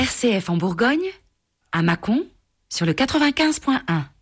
RCF en Bourgogne, à Mâcon, sur le 95.1.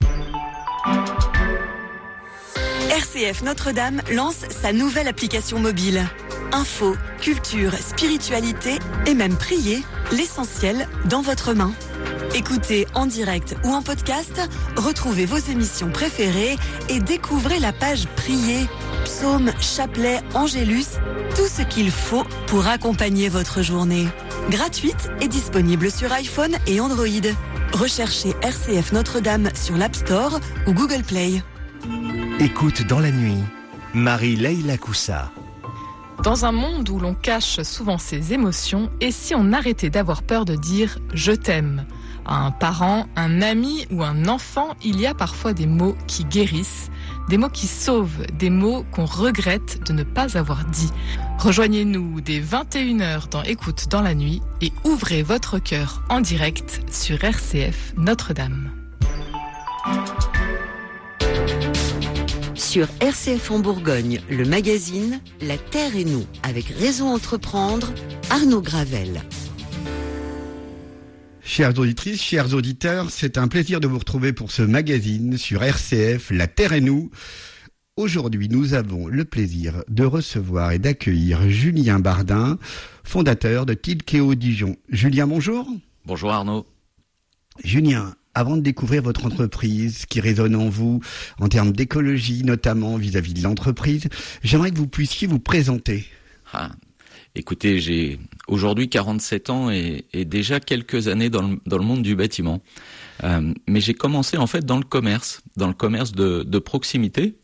RCF Notre-Dame lance sa nouvelle application mobile. Info, culture, spiritualité et même prier, l'essentiel dans votre main. Écoutez en direct ou en podcast, retrouvez vos émissions préférées et découvrez la page Prier, psaumes, chapelets, angélus, tout ce qu'il faut pour accompagner votre journée. Gratuite et disponible sur iPhone et Android. Recherchez RCF Notre-Dame sur l'App Store ou Google Play. Écoute dans la nuit, Marie-Leila Coussa. Dans un monde où l'on cache souvent ses émotions, et si on arrêtait d'avoir peur de dire « je t'aime » à un parent, un ami ou un enfant, il y a parfois des mots qui guérissent, des mots qui sauvent, des mots qu'on regrette de ne pas avoir dit. Rejoignez-nous dès 21h dans Écoute dans la nuit et ouvrez votre cœur en direct sur RCF Notre-Dame. Sur RCF en Bourgogne, le magazine La Terre et nous, avec Raison Entreprendre, Arnaud Gravel. Chères auditrices, chers auditeurs, c'est un plaisir de vous retrouver pour ce magazine sur RCF La Terre et nous. Aujourd'hui, nous avons le plaisir de recevoir et d'accueillir Julien Bardin, fondateur de Tilkeo Dijon. Julien, bonjour. Bonjour Arnaud. Julien, avant de découvrir votre entreprise, qui résonne en vous en termes d'écologie, notamment vis-à-vis de l'entreprise, j'aimerais que vous puissiez vous présenter. Écoutez, j'ai aujourd'hui 47 ans et déjà quelques années dans le monde du bâtiment. Mais j'ai commencé en fait dans le commerce de proximité.